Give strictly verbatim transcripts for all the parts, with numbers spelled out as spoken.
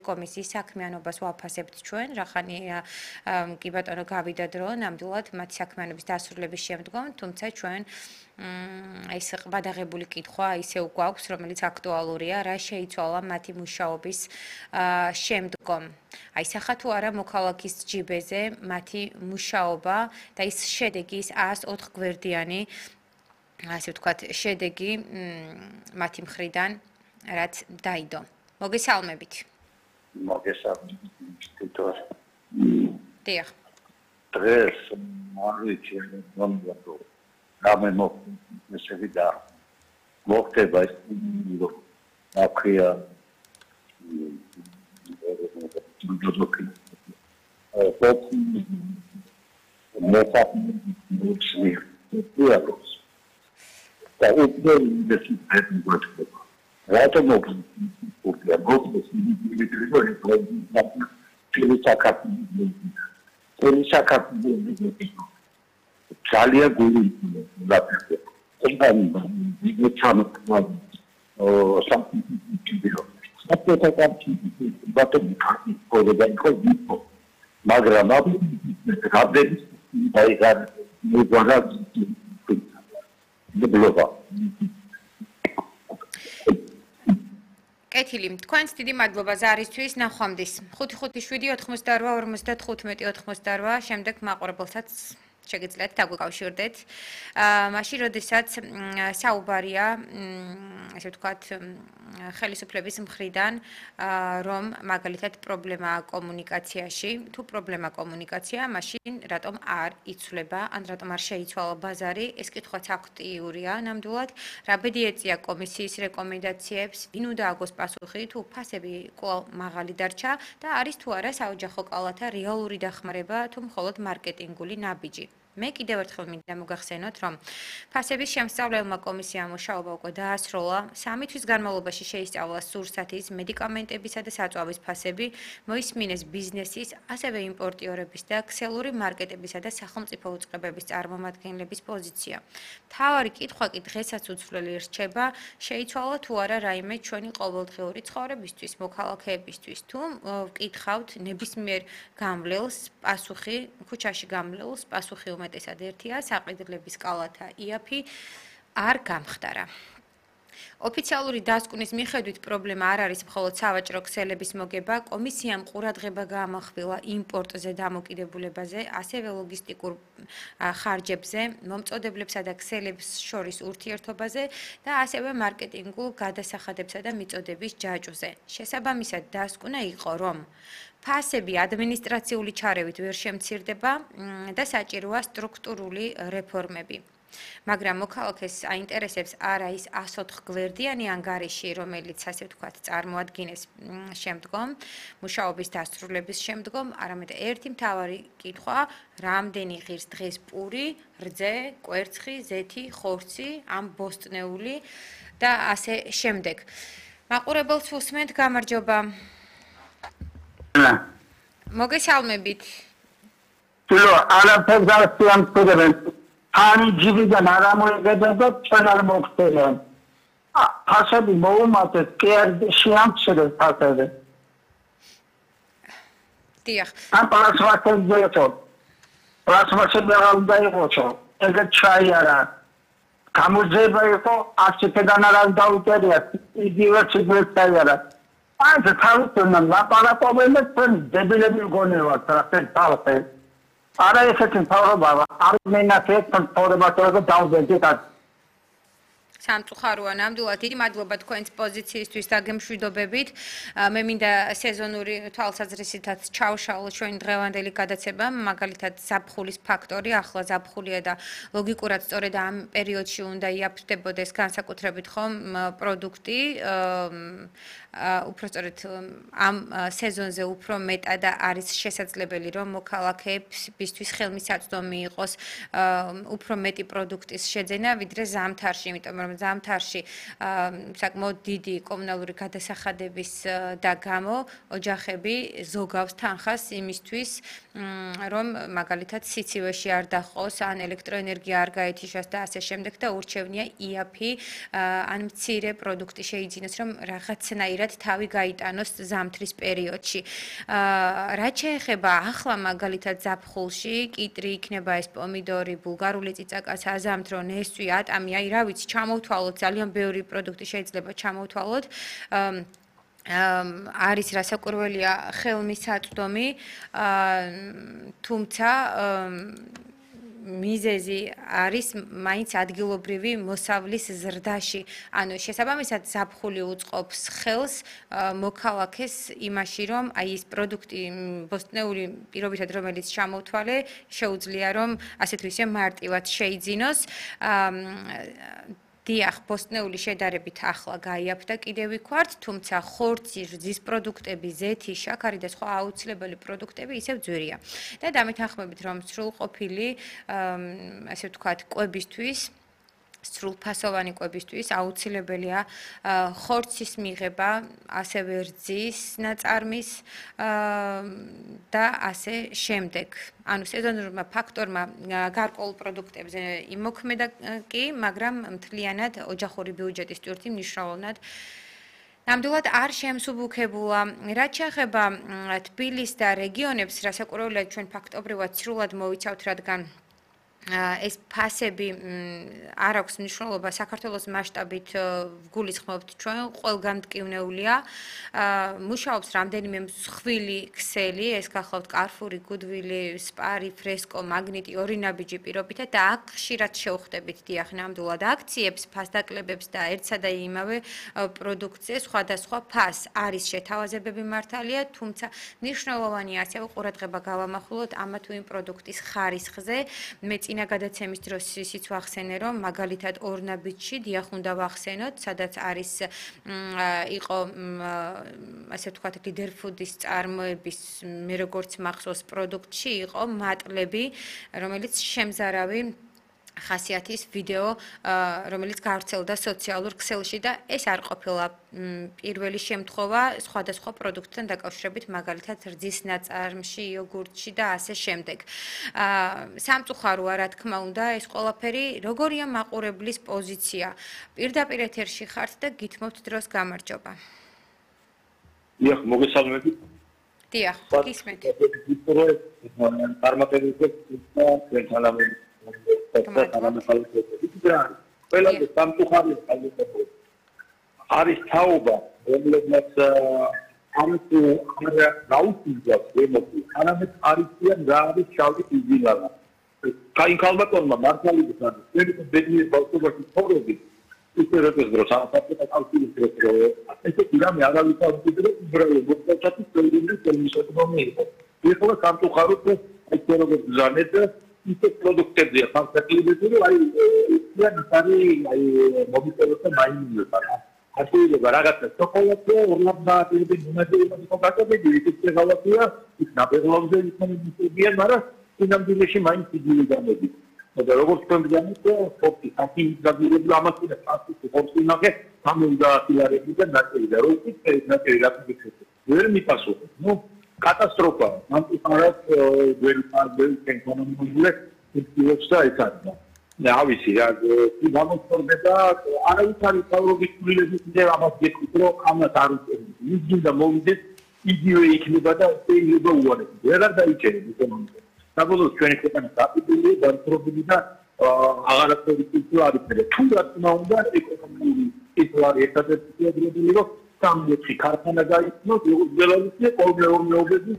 კომისიის საქმიანობას ვაფასებთ ჩვენ, რახანია კი ბატონო გავიდა დრო, ნამდვილად მათი საქმიანობის დასრულების შემდგომ, თუმცა ჩვენ ეს ყბადაღებული კითხვა ისევ გვაქვს, რომელიც აქტუალურია, რა შეიცვალა მათი მუშაობის შემდგომ. აი სახა თუ არა მოქალაქის ჯიბეზე მათი მუშაობა და ის შედეგი ის ას ოთხ გვერდიანი ასე ვთქვათ, შედეგი მათი მხრიდან რაც დაიდო. მოგესალმებით. მოგესალმებით თვითონ. დიახ. დღეს არ ვიცი მომდრო. რამე მოხდა მოხდება ის აკრია ჯოჯოკი. მოხდა მოხსნი. უაროს. და უკვე ის პრეზიდენტი რატომ მოხდა გოგოს ძალიან გული ლაპტოპი კომპანია ჩამოყვა სამფიქრო საპროტოკოლი ბატონი ქართი კოდები იყო მაგრამ აბი რაბდები დაიღარ მოგარა დებლობა კეთილი, თქვენს დიდი მადლობა ზარისთვის, ნახვამდის. ხუთი ხუთი შვიდი ოთხმოცდაორვა ორმოცდათხუთმეტი ოცდაორვა, შემდეგ მაყურებელსაც შეგიძლიათ დაგვიკავშირდეთ. მაშინ, როდესაც საუბარია, ასე ვთქვათ, ხელისუფლების მხრიდან, რომ მაგალითად პრობლემაა კომუნიკაციაში, თუ პრობლემა კომუნიკაცია, მაშინ რატომ არ იცვლება, ან რატომ არ შეიცვალა ბაზარი, ეს კითხვაც აქტიურია ნამდვილად. რა ბედი ეწია კომისიის რეკომენდაციებს, ვინ უნდა აგოს პასუხი, თუ ფასები კვლავ მაღალი დარჩა და არის თუ არა საოჯახო კალათა რეალური დახმარება, თუ მხოლოდ მარკეტინგული ნაბიჯი. მე კიდევ ერთხელ მინდა მოგახსენოთ, რომ ფასების შემსწავლელმა კომისიამ მუშაობა უკვე დაასრულა. სამი თვის განმავლობაში შეისწავლა სურსათის, მედიკამენტებისა და საწვავის ფასები, მოისმინეს ბიზნესის, ასევე იმპორტიორების და ქსელური მარკეტებისა და სახელმწიფო უწყებების წარმომადგენლების პოზიცია. მთავარი კითხვა კი დღესაც უცვლელი რჩება, შეიცვალა თუ არა რაიმე ჩვენი ყოველდღიური ცხოვრებისთვის, მოქალაქეებისთვის, თუ ვკითხავთ ნებისმიერ გამლელს პასუხი, ქუჩაში გამლელს პასუხი უმეტესად ერთია, საყიდლების კალათა იაფი არ გამხდარა. ოფიციალური დასკვნის მიხედვით პრობლემა არ არის მხოლოდ სავაჭრო ქსელების მოგება, კომისიამ ყურადღება გაამახვილა იმპორტზე დამოკიდებულებაზე, ასევე ლოგისტიკურ ხარჯებზე, მომწოდებლებსა და ქსელებს შორის ურთიერთობაზე და ასევე მარკეტინგულ გადასახადებსა და მიწოდების ჯაჭვზე. შესაბამისად, დასკვნა იყო, რომ ფასები ადმინისტრაციული ჩარევით ვერ შემცირდება და საჭიროა სტრუქტურული რეფორმები. მაგრამ მოქალაქეს აინტერესებს არა ის ას ოთხ გვერდიანი ანგარიში, რომელიც ასე ვთქვათ, წარმოადგინეს შემდგომ, მუშაობის დასრულების შემდგომ, არამედ ერთი მთავარი კითხვა, რამდენი ღირს დღეს პური, რძე, კვერცხი, ზეთი, ხორცი, ამ ბოსტნეული და ასე შემდეგ. მაყურებელს უსმენთ, გამარჯობა. მოგესალმებით. თილო, არაფერს არ შეამცირებენ. ანი ჯიბიდან არ ამოიღებენ და ჩვენ არ მოგხდიან. ფასები მოუმატეთ, კი არ შეამცირებს ფასები. დიახ. ამ პლასმასებს ძეთო. პლასმასები არ უნდა იყოსო. ეგეთ ჩაიარა. გამოძება იყო ასეთიდან არ დაუტერია. იგივე ციგნებს ჩაიარა. აი ეს თავისთავად ლაპარაკობენ და ჩვენ დებილები გონევართ რა თქმა არა ესეთი თავრობა არ მენახეთ თავრობასა და დავდეთ სამწუხაროა ნამდვილად დიდი მადლობა თქვენს პოზიციისთვის და გემშვიდობებით. მე მინდა სეზონური თვალსაზრისითაც ჩავშალო ჩვენი დღევანდელი გადაცემა, მაგალითად ზაფხულის ფაქტორი, ახლა ზაფხულია და ლოგიკურად სწორედ ამ პერიოდში უნდა იაფთდებოდეს განსაკუთრებით ხომ პროდუქტი, უფრო სწორედ ამ სეზონზე უფრო მეტად არის შესაძლებელი რომ მოქალაქეებისთვის ხელმისაწვდომი იყოს უფრო მეტი პროდუქტის შეძენა ვიდრე ზამთარში, იმიტომ რომ მაგრამ ზამთარში საკმაოდ დიდი კომუნალური გადასახადების და გამო ოჯახები ზოგავს თანხას იმისთვის, რომ მაგალითად სიცივეში არ დაჰყოს, ან ელექტროენერგია არ გაეთიშოს და ასე შემდეგ და ურჩევნია იაფი ან მცირე პროდუქტი შეიძინოს, რომ რაღაცნაირად თავი გაიტანოს ზამთრის პერიოდში. რაც შეეხება ახლა მაგალითად ზაფხულში, კიტრი იქნება ეს პომიდორი, ბულგარული წიწაკაც, აზამთრო, ნესვი, ატამი, აი რა ვიცი, ჩამოვთვალოთ, ძალიან ბევრი პროდუქტი შეიძლება ჩამოვთვალოთ. არის რასაკვირველია ხელმისაწვდომი, თუმცა მიზეზი არის მაინც ადგილობრივი მოსავლის ზრდაში. ანუ შესაბამისად ზაფხული უწყობს ხელს მოქალაქეს იმაში, რომ აი ეს პროდუქტი ბოსტნეული პირობითად რომელიც ჩამოვთვალე, შეუძლია რომ ასეთ ვისე მარტივად შეიძინოს. დიახ, ბოსტნეული შედარებით ახლა გაიაფთა კიდევ ვიქვართ, თუმცა ხორცი, რძის პროდუქტები, ზეთი, შაქარი და სხვა აუცილებელი პროდუქტები ისევ ძვირია. და დამეთანხმებით, რომ სრულყოფილი, ასე ვთქვათ, კვებისთვის სრულფასოვანი კვებისთვის აუცილებელია ხორცის მიღება, ასევე რძის ნაწარმის და ასე შემდეგ. ანუ სეზონურმა ფაქტორმა გარკვეულ პროდუქტებზე იმოქმედა კი, მაგრამ მთლიანად ოჯახური ბიუჯეტის ტვირთი მნიშვნელოვნად ნამდვილად არ შემსუბუქებულა. რაც შეეხება თბილისს და რეგიონებს, რასაკვირველია ჩვენ ფაქტობრივად სრულად მოვიცავთ, რადგან ეს ფასები არ აქვს მნიშვნელობა საქართველოს მასშტაბით ვგულისხმობთ ჩვენ ყველგან მტკივნეულია. მუშაობს რამდენიმე მსხვილი ქსელი, ეს გახლავთ კარფური, გუდვილი, სპარი, ფრესკო, მაგნიტი, ორი ნაბიჯი პირობითად და აქ ხშირად შევხვდებით დიახ ნამდვილად აქციებს, ფასდაკლებებს და ერთსა და იმავე პროდუქციას სხვადასხვა ფას არის შეთავაზებები მართალია, თუმცა მნიშვნელოვანია ასევე ყურადღება გავამახვილოთ ამა თუ იმ პროდუქტის ხარისხზე. მე წინა გადაცემის დროს ისიც ვახსენე, რომ მაგალითად ორნაბიჯში დიახ უნდა ვახსენოთ, სადაც არის იყო ასე ვთქვათ ლიდერფუდის წარმოების მე როგორც მახსოვს პროდუქტში იყო მატლები, რომელიც შემზარავი ხასიათის ვიდეო, რომელიც გავრცელდა სოციალურ ქსელში და ეს არ ყოფილა პირველი შემთხვევა სხვადასხვა პროდუქტთან დაკავშირებით, მაგალითად რძის ნაწარმში, იოგურტში და ასე შემდეგ. სამწუხაროა, რა თქმა უნდა, ეს ყველაფერი როგორია მაყურებლის პოზიცია. პირდაპირ ეთერში ხართ და გითმობთ დროს გამარჯობა. დიახ, მოგესალმებით. დიახ, გისმენთ. ყველაზე სამწუხაროა არის თაობა, რომელსაც ამით არ გაუწევს ემოცი, არამედ არიციან რა არის შავი იძინება. კაი ქალბატონმა მართალი გითხრათ, ჩვენი ბედნიერ ბავშვობაში ცხოვრობდი, ისე როგორც დროს საფრთხე კავშირის დროს ესე რამე არავის არ უძებდა, უბრალოდ მოწაწი წელიწადის წელიწადში იყო. ეხლა სამწუხაროდ აი როგორც ზანეთ ისე პროდუქტებია ფაქტობრივად, აი ისიან სარი აი მომიწეროთ მაინულა. ასეულება რაღაცა შოკოლადზე ორლაბდაატები მონადირეები კონკრეტები ისე გავაკია, ის ნაბეღლავზე ისმენებიან, მაგრამ სინამდვილეში მაინც იგივე გამოდი. და როგორც თქვენგანით, ფოთი აკი დაგირებული ამას და ფაქტი ხორცინახე სამოცდაათი ლარები და ნაკელი და როდის ეს ნაკელი რა ფიქრობთ? ვერ მიპასუხე. ნუ კატასტროფა. მან უყარათ ვერ პარდელ ეკონომიკურ სიტუაციას და ეს არის. და ავისი რა გამოწორდება არავის არის თავრობის კვლევების და ამას გეტყვით რომ ამას არ უწევს. ის გინდა მოვიდეს იგივე იქნება და შეიძლება უარეს. ვერ არ დაიჭერებს ეკონომიკა. საბოლოოდ ჩვენი ქვეყანა დაპირებული, განხრობილი და აღარაფერი კულტურა არის. თუ რა თქმა უნდა ეკონომიკური სიტუაცია ერთადერთი შეძლებელია რომ სამი ქარხანა გაიხსნოს, უძველესი ყოველდღიურობები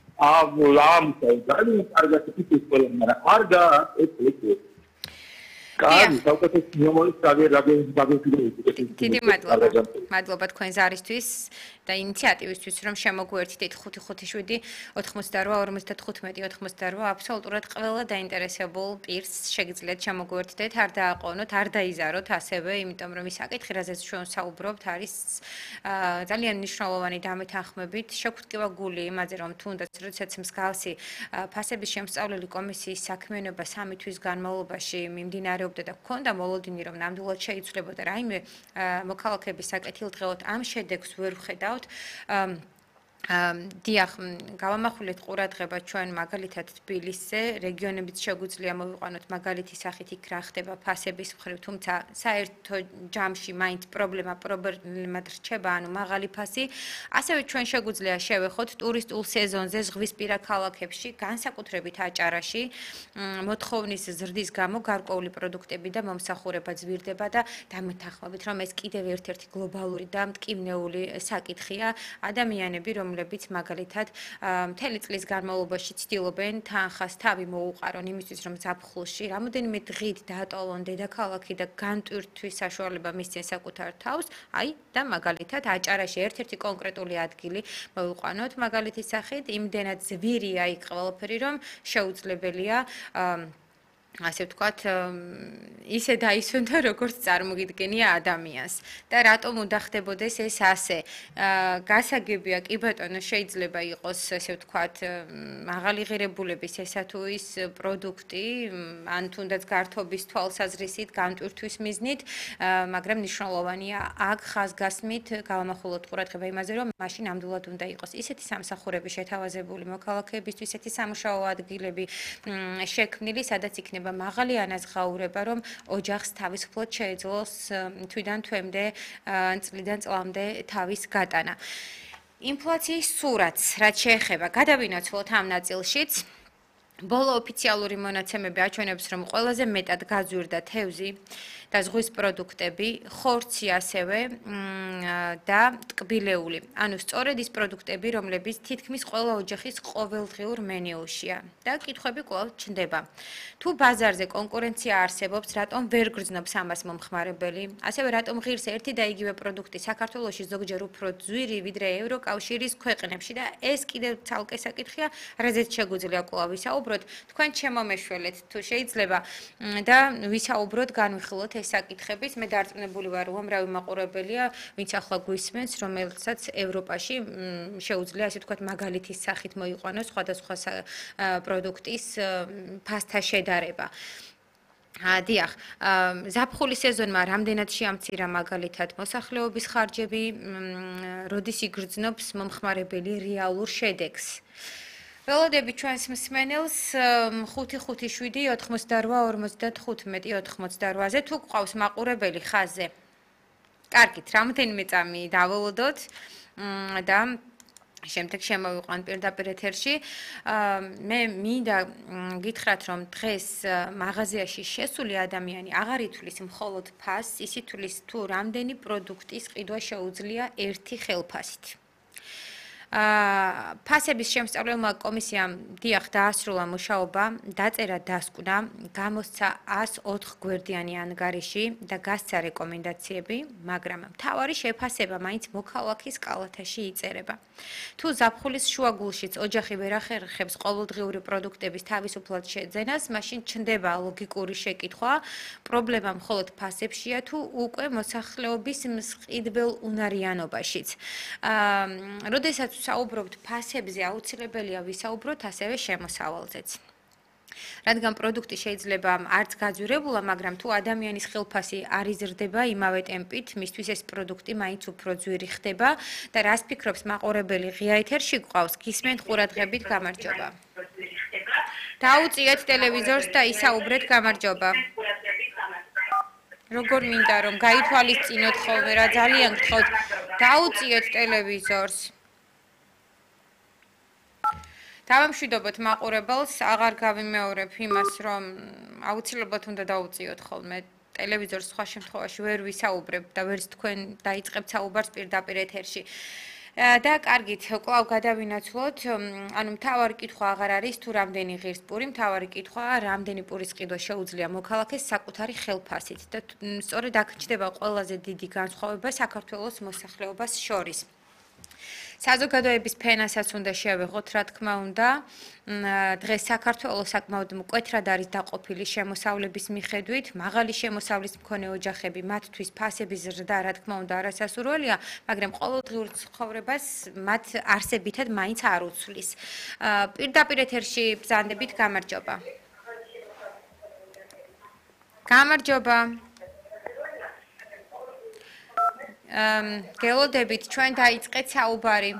ამსა ძალიან კარგად ფიქრობს ყველამ, მაგრამ არ გააკეთებს ეს. კაი, საუკეთესო ნომერი საგერაგენ დაგეჭირეთ. დიდი მადლობა. მადლობა თქვენ ზარისთვის და ინიციატივისთვის, რომ შემოგვერთდით ხუთი ხუთი შვიდი ოთხმოცდარვა ორმოცდათხუთმეტი ოცდაოთხმოცდარვა აბსოლუტურად ყველა დაინტერესებულ პირს შეგიძლიათ შემოგვერთდეთ, არ დააყოვნოთ, არ დაიზაროთ ასევე, იმიტომ რომ ის საკითხი, რაზეც ჩვენ საუბრობთ, არის ძალიან მნიშვნელოვანი დამეთანხმებით. შეგვთქვა გული იმაზე, რომ თუნდაც როდესაც მსგავსი ფასების შემსწავლელი კომისიის საქმიანობა სამი თვის განმავლობაში მიმდინარეობს მსახურობდა და ჰქონდა მოლოდინი, რომ ნამდვილად შეიცვლებოდა რაიმე მოქალაქეების საკეთილდღეოდ ამ შედეგს ვერ ვხედავთ. დიახ, გავამახვილეთ ყურადღება ჩვენ მაგალითად თბილისზე, რეგიონებიც შეგვიძლია მოვიყვანოთ მაგალითი სახით იქ რა ხდება ფასების მხრივ, თუმცა საერთო ჯამში მაინც პრობლემა პრობლემად რჩება, ანუ მაღალი ფასი. ასევე ჩვენ შეგვიძლია შევეხოთ ტურისტულ სეზონზე ზღვისპირა ქალაქებში, განსაკუთრებით აჭარაში, მოთხოვნის ზრდის გამო გარკვეული პროდუქტები და მომსახურება ძვირდება და დამეთანხმებით, რომ ეს კიდევ ერთ-ერთი გლობალური და მტკივნეული საკითხია. ადამიანები, რომ რომლებიც მაგალითად მთელი წლის განმავლობაში ცდილობენ თანხას თავი მოუყარონ იმისთვის, რომ ზაფხულში რამოდენიმე დღით დაატოვონ დედაქალაქი და განტვირთვის საშუალება მისცენ საკუთარ თავს, აი და მაგალითად აჭარაში ერთ-ერთი კონკრეტული ადგილი მოვიყვანოთ მაგალითის სახით, იმდენად ზვირია იქ ყველაფერი, რომ შეუძლებელია ასე ვთქვათ, ისე დაისვენდა, როგორც წარმოგიდგენია ადამიანს. და რატომ უნდა ხდებოდეს ეს ასე? გასაგებია, კი ბატონო, შეიძლება იყოს, ასე ვთქვათ, მაღალი ღირებულების ესა თუ ის პროდუქტი, ან თუნდაც გართობის თვალსაზრისით, განტვირთვის მიზნით, მაგრამ მნიშვნელოვანია აქ ხაზგასმით გავამახვილოთ ყურადღება იმაზე, რომ მაშინ ნამდვილად უნდა იყოს ისეთი სამსახურები შეთავაზებული მოქალაქეებისთვის, ისეთი სამუშაო ადგილები შექმნილი, სადაც იქნება მაღალი ანაზღაურება, რომ ოჯახს თავისუფლად შეეძლოს თვიდან თვემდე, წლიდან წლამდე თავის გატანა. ინფლაციის სურათს, რაც შეეხება, გადავინაცვლოთ ამ ნაწილშიც. ბოლო ოფიციალური მონაცემები აჩვენებს, რომ ყველაზე მეტად გაძვირდა თევზი და ზღვის პროდუქტები, ხორცი ასევე და ტკბილეული. ანუ სწორედ ის პროდუქტები, რომლებიც თითქმის ყველა ოჯახის ყოველდღიურ მენიუშია და კითხვები კვლავ ჩნდება. თუ ბაზარზე კონკურენცია არსებობს, რატომ ვერ გრძნობს ამას მომხმარებელი? ასევე რატომ ღირს ერთი და იგივე პროდუქტი საქართველოში ზოგჯერ უფრო ძვირი, ვიდრე ევროკავშირის ქვეყნებში და ეს კიდევ ცალკე საკითხია, რაზეც შეგვიძლია კვლავ ვისაუბროთ. თქვენ შემომეშველეთ, თუ შეიძლება და ვისაუბროთ, განვიხილოთ ეს საკითხებიც. მე დარწმუნებული ვარ, უამრავი მაყურებელია, ვინც ახლა გვისმენს, რომელსაც ევროპაში შეუძლია, ასე ვთქვათ, მაგალითის სახით მოიყვანოს სხვადასხვა პროდუქტის ფასთა შედარება. დიახ, ზაფხულის სეზონმა რამდენად შეამცირა მაგალითად მოსახლეობის ხარჯები, როდის იგრძნობს მომხმარებელი რეალურ შედეგს. ველოდები ჩვენს მსმენელს ხუთი ხუთი შვიდი ოთხმოცდარვა ორმოცდათხუთმეტი ოთხმოცდარვაზე თუ გვყავს მაყურებელი ხაზზე. კარგით, რამდენიმე წამი დაველოდოთ და შემდეგ შემოვიყვან პირდაპირ ეთერში. მე მინდა გითხრათ, რომ დღეს მაღაზიაში შესული ადამიანი აღარ ითვლის მხოლოდ ფასს, ის ითვლის თუ რამდენი პროდუქტის ყიდვა შეუძლია ერთი ხელფასით. ფასების შემსწავლელმა კომისიამ დიახ დაასრულა მუშაობა, დაწერა დასკვნა, გამოსცა ას ოთხ გვერდიანი ანგარიში და გასცა რეკომენდაციები, მაგრამ მთავარი შეფასება მაინც მოქალაქის კალათაში იწერება. თუ ზაფხულის შუაგულშიც ოჯახი ვერ ახერხებს ყოველდღიური პროდუქტების თავისუფლად შეძენას, მაშინ ჩნდება ლოგიკური შეკითხვა, პრობლემა მხოლოდ ფასებშია თუ უკვე მოსახლეობის მსყიდველ უნარიანობაშიც. როდესაც საუბრობთ ფასებზე, აუცილებელია ვისაუბროთ ასევე შემოსავალზეც. რადგან პროდუქტი შეიძლება არც გაძვირებულა, მაგრამ თუ ადამიანის ხელფასი არ იზრდება იმავე ტემპით, მისთვის ეს პროდუქტი მაინც უფრო ძვირი ხდება და რას ფიქრობს მაყურებელი ღია ეთერში გვყავს, გისმენთ ყურადღებით, გამარჯობა. დაუწიეთ ტელევიზორს და ისაუბრეთ, გამარჯობა. როგორ მინდა რომ გაითვალისწინოთ ხოლმე, რა ძალიან გთხოვთ, დაუწიეთ ტელევიზორს. დავამშვიდობოთ მაყურებელს, აღარ გავიმეორებ იმას, რომ აუცილებლად უნდა დაუწიოთ ხოლმე ტელევიზორს, სხვა შემთხვევაში ვერ ვისაუბრებ და ვერც თქვენ დაიწყებთ საუბარს პირდაპირ ეთერში. და კარგით, კვლავ გადავინაცვლოთ, ანუ მთავარი კითხვა აღარ არის თუ რამდენი ღირს პური, მთავარი კითხვაა, რამდენი პურის ყიდვა შეუძლია მოქალაქეს საკუთარი ხელფასით და სწორედ აქ ჩნდება ყველაზე დიდი განსხვავება საქართველოს მოსახლეობას შორის. საზოგადოების ფენასაც უნდა შევეხოთ, რა თქმა უნდა. დღეს საქართველოს საკმაოდ მკვეთრად არის დაყოფილი შემოსავლების მიხედვით, მაღალი შემოსავლის მქონე ოჯახები, მათთვის ფასების ზრდა, რა თქმა უნდა, არასასურველია, მაგრამ ყოველდღიურ ცხოვრებას მათ არსებითად მაინც არ უცვლის. პირდაპირ ეთერში ბრძანდებით, გამარჯობა. გამარჯობა. ამ გელოდებით ჩვენ დაიწყეთ საუბარი.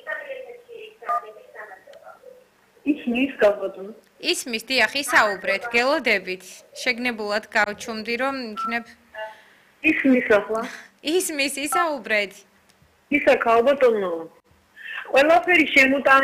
ისმის გავაბატონო. ისმის დიახ, ისაუბრეთ, გელოდებით. შეგნებულად გავჩუმდი რომ იქნებ ისმის ახლა. ისმის ისაუბრეთ. ისა გავაბატონო. ყველაფერი შემოტანილი